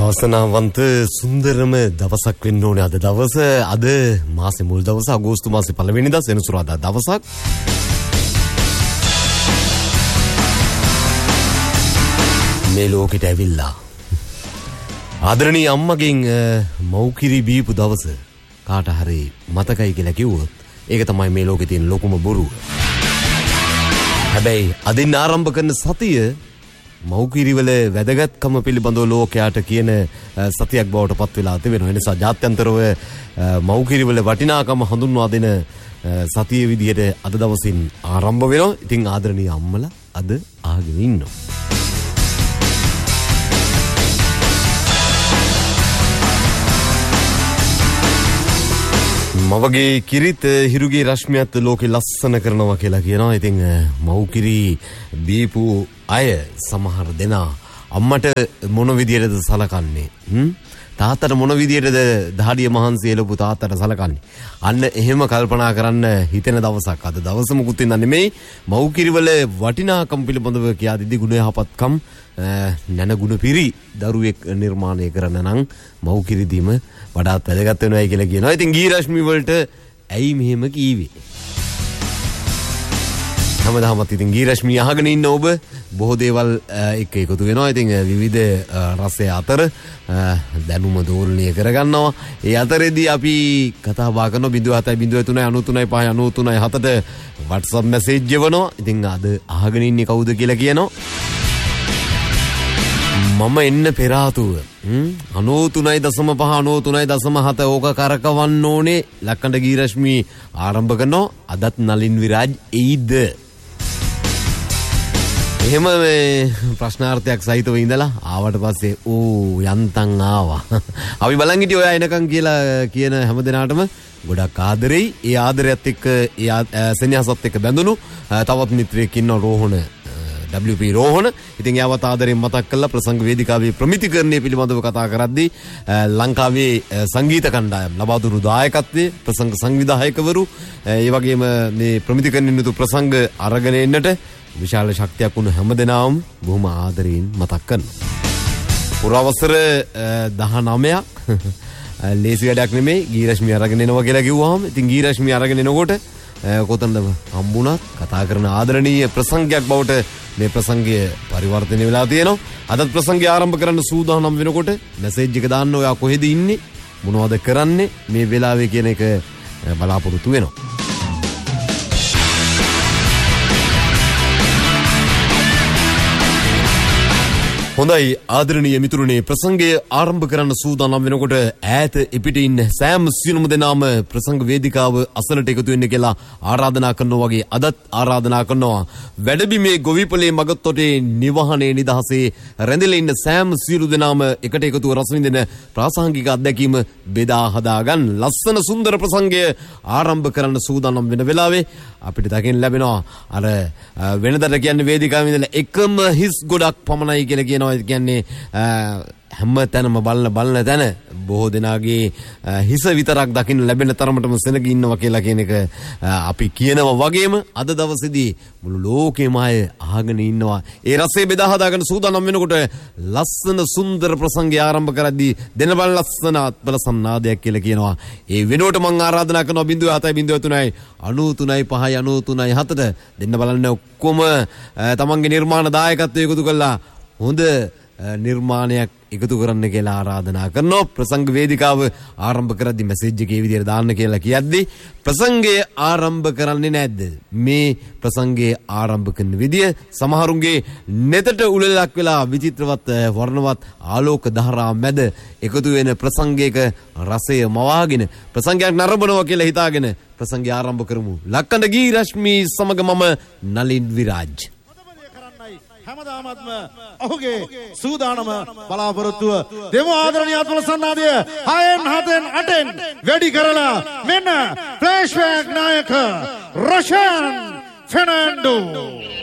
වාසනාවන්ත සුන්දරම දවසක් වෙන්න ඕනේ අද දවස. අද මාසේ මුල් දවස අගෝස්තු මාසේ 1 වෙනිදා සෙනසුරාදා දවසක්. මේ ලෝකෙට ඇවිල්ලා ආදරණීය අම්මගෙන් මව්කිරි බීපු දවස කාට හරි මතකයි කියලා කිව්වොත් ඒක තමයි මේ ලෝකේ තියෙන ලොකුම බොරුව. හැබැයි අදින් ආරම්භ කරන සතිය මව්කිරිවල වැදගත්කම පිළිබඳව ලෝකයට කියන සතියක් බවට පත් වෙලා තිබෙනවා. ඒ නිසා ජාත්‍යන්තරව මව්කිරිවල වටිනාකම හඳුන්වා දෙන සතිය විදිහට අද දවසින් ආරම්භ වෙනවා. ඉතින් ආදරණීය අම්මලා අද ආගෙන ඉන්නවා. මවගේ කිරිත් හිරුගේ රශ්මියත් ලෝකෙ ලස්සන කරනවා කියලා කියනවා. ඉතින් මව්කිරි බීපු අය සමහර දෙනා අම්මට මොන විදියටද සලකන්නේ? තාත්තට මොන විදියටද දහඩිය මහන්සි එළපු තාත්තට සලකන්නේ? අන්න එහෙම කල්පනා කරන්න හිතෙන දවසක් අද දවස. මුකුත් ඉන්න නෙමෙයි, මව්කිරිවල වටිනාකම් පිළිබඳව කියා දෙදි ගුණ යහපත්කම් නැන ගුණ පිරි දරුවෙක් නිර්මාණය කරන නම් මව්කිරි දීම වඩාත් වැදගත් වෙනවායි කියලා කියනවා. ඉතින් ගී රශ්මි වලට ඇයි මෙහෙම කීවේ? හැමදාමත් ඉතින් ගී රශ්මි අහගෙන ඉන්න ඔබ බොහෝ දේවල් එක්ක එකතු වෙනවා. ඉතින් විවිධ රසය අතර දැනුම දෝලණය කරගන්නවා. ඒ අතරේදී අපි කතා බහ කරන 0703935993 WhatsApp message එවනවා. ඉතින් අද අහගෙන ඉන්නේ කවුද කියලා කියනවා. මම එන්න පෙර ආතුව 93.5 93.7 ඕක කරකවන්න ඕනේ. ලක්කන්ට ගී රශ්මි ආරම්භ කරනවා. අදත් නලින් විරාජ් එයිද? එහෙම ප්‍රශ්නාර්ථයක් සහිතව ඉඳලා ආවට පස්සේ ඕ යන්තම් ආවා. අපි බලන් හිටියේ ඔයා එනකන් කියලා කියන හැම දිනාටම ගොඩක් ආදරෙයි. ඒ ආදරයත් එක්ක සෙනෙහසත් එක්ක බැඳුණු තවත් මිත්‍රයෙක් ඉන්නවා, රෝහණ WP රෝහණ. ඉතින් යාවත් ආදරෙන් මතක් කළා ප්‍රසංග වේදිකාවේ ප්‍රමිතිකරණය පිළිබඳව කතා කරද්දී ලංකාවේ සංගීත කණ්ඩායම් ලබා දුණු දායකත්වයේ ප්‍රසංග සංවිධායකවරු ඒ වගේම මේ ප්‍රමිතිකරණය යුතු ප්‍රසංග අරගෙන එන්නට විශාල ශක්තියක් වුණ හැමදෙනාම බොහොම ආදරයෙන් මතක් කරනවා. පුරවසර 19ක් ලේසි වැඩක් නෙමෙයි ගී රශ්මි අරගෙන එනවා කියලා කිව්වහම. ඉතින් ගී රශ්මි අරගෙන එනකොට කොතනද හම්බුණත් කතා කරන ආදරණීය ප්‍රසංගයක් බවට මේ ප්‍රසංගය පරිවර්තනය වෙලා තියෙනවා. අදත් ප්‍රසංගය ආරම්භ කරන්න සූදානම් වෙනකොට මැසේජ් එක දාන්න, ඔයා කොහෙද ඉන්නේ, මොනවද කරන්නේ මේ වෙලාවේ කියන එක බලාපොරොත්තු වෙනවා. හොඳයි ආදරණීය මිතුරුනේ, ප්‍රසංගය ආරම්භ කරන්න සූදානම් වෙනකොට ඈත එපිට ඉන්න සෑම සියලුම දෙනාම ප්‍රසංග වේදිකාව අසලට එකතු වෙන්න කියලා ආරාධනා කරනවා වගේ අදත් ආරාධනා කරනවා. වැඩබිමේ ගොවිපලේ මගතොටේ නිවහනේ නිදහසේ රැඳිලා ඉන්න සෑම සියලු දෙනාම එකට එකතුව රස විඳින ප්‍රාසංගික අත්දැකීම බෙදා හදා ගන්න. ලස්සන සුන්දර ප්‍රසංගය ආරම්භ කරන්න සූදානම් වෙන වෙලාවේ අපිට දකින්න ලැබෙනවා අර වෙනදට කියන්නේ වේදිකාවේ ඉඳලා එකම හිස් ගොඩක් පමණයි කියලා කියනවා. ඒ කියන්නේ හැම තැනම බලන තැන බොහෝ දෙනාගේ හිස විතරක් දකින්න ලැබෙන තරමටම සෙනග ඉන්නවා කියලා කියන එක අපි කියනවා වගේම අද දවසේදී මුළු ලෝකෙම අය අහගෙන ඉන්නවා. ඒ රසය බෙදා හදාගෙන සූදානම් වෙනකොට ලස්සන සුන්දර ප්‍රසංගය ආරම්භ කරද්දී දෙන බල ලස්සන අත්බල සම්නාදයක් කියලා කියනවා. ඒ වෙනුවට මම ආරාධනා කරනවා 0703 93.5 93.7 දෙන්න බලන්න ඔක්කොම තමන්ගේ නිර්මාණ දායකත්වය එකතු කළා හොඳ නිර්මාණයක් එකතු කරන්න කියලා ආරාධනා කරනවා. ප්‍රසංග වේදිකාව ආරම්භ කරද්දී මැසේජ් එකේ විදියට දාන්න කියලා කියද්දී ප්‍රසංගය ආරම්භ කරන්නේ නැද්ද? මේ ප්‍රසංගයේ ආරම්භ කරන විදිය සමහරුන්ගේ නෙතට උලලක් වෙලා විචිත්‍රවත් වර්ණවත් ආලෝක ධාරා මැද එකතු වෙන ප්‍රසංගයක රසය මවාගෙන ප්‍රසංගයක් නරඹනවා කියලා හිතාගෙන ප්‍රසංගය ආරම්භ කරමු. ලක්කඳ ගී රශ්මි සමග මම නලින් විරාජ්. හැමදාමත්ම ඔහුගේ සූදානම බලාපොරොත්තුව දෙමු. ආදරණීය අත්වල සන්නාදය 6න් 7න් 8න් වැඩි කරලා මෙන්න ෆ්ලෑෂ් බෑක් නායක රොෂන් ෆර්නැන්ඩෝ.